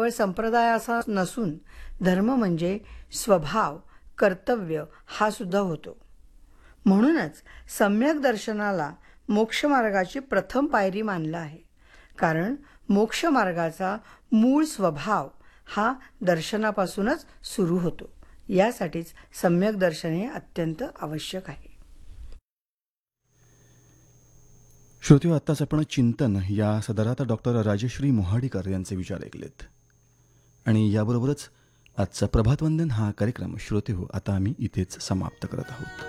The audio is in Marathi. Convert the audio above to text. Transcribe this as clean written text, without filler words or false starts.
केवळ संप्रदाय असा नसून धर्म म्हणजे स्वभाव, कर्तव्य हा सुद्धा होतो. म्हणूनच सम्यक दर्शनाला मोक्षमार्गाची प्रथम पायरी मानलं आहे. कारण मोक्षमार्गाचा मूळ स्वभाव हा दर्शनापासूनच सुरू होतो. यासाठीच सम्यक दर्शन हे अत्यंत आवश्यक आहे. श्रोते, आत्ताच आपण चिंतन या सदरात डॉक्टर राजश्री मोहाडीकर यांचे विचार ऐकलेत. आणि याबरोबरच आजचा प्रभातवंदन हा कार्यक्रम श्रोते हो आता आम्ही इथेच समाप्त करत आहोत.